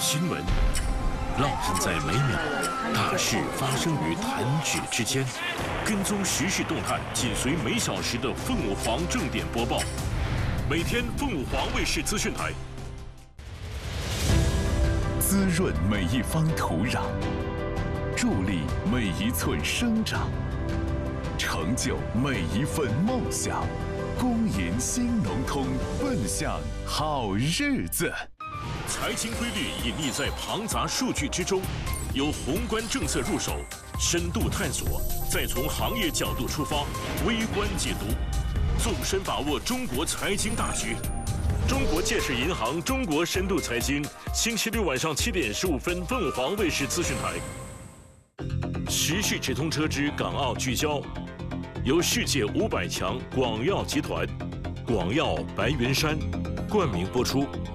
新闻烙印在每秒，大事发生于弹指之间。跟踪时事动态，紧随每小时的凤舞凰正点播报。每天凤舞凰卫视资讯台， 滋润每一方土壤，助力每一寸生长，成就每一份梦想。公银新农通，奔向好日子。 财经规律隐匿在庞杂数据之中，由宏观政策入手，深度探索，再从行业角度出发，微观解读，纵深把握中国财经大局。中国建设银行中国深度财经，星期六晚上7点15分，凤凰卫视资讯台。时事直通车之港澳聚焦，由世界500强广药集团、广药白云山冠名播出。